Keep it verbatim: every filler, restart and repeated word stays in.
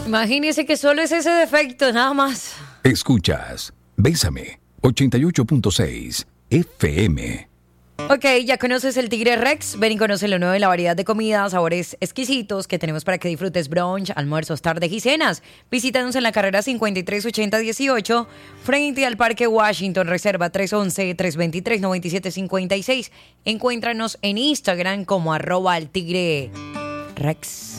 Imagínese que solo es ese defecto, nada más. Escuchas Bésame ochenta y ocho punto seis F M. Ok, ya conoces el Tigre Rex. Ven y conoce lo nuevo de la variedad de comidas, sabores exquisitos que tenemos para que disfrutes brunch, almuerzos, tardes y cenas. Visítanos en la carrera cincuenta y tres ochenta dieciocho, frente al Parque Washington. Reserva tres once, tres veintitrés, noventa y siete cincuenta y seis. Encuéntranos en Instagram como arroba el Tigre Rex.